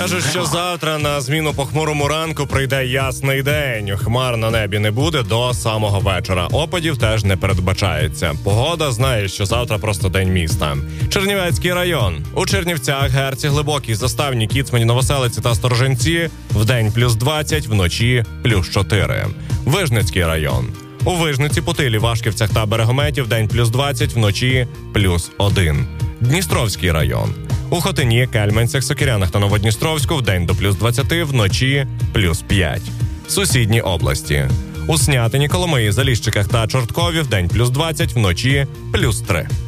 Кажуть, що завтра на зміну похмурому ранку прийде ясний день. Хмар на небі не буде до самого вечора. Опадів теж не передбачається. Погода знає, що завтра просто день міста. Чернівецький район. У Чернівцях, Герці, Глибокій, Заставні, Кіцмані, Новоселиці та Сторожинці вдень плюс 20, вночі плюс 4. Вижницький район. У Вижниці, Путилі, Вашківцях та Берегометі вдень плюс 20, вночі плюс 1. Дністровський район. У Хотині, Кельменцях, Сокирянах та Новодністровську вдень до плюс 20, вночі плюс 5. Сусідні області. У Снятині, Коломиї, Заліщиках та Чорткові вдень плюс 20, вночі плюс 3.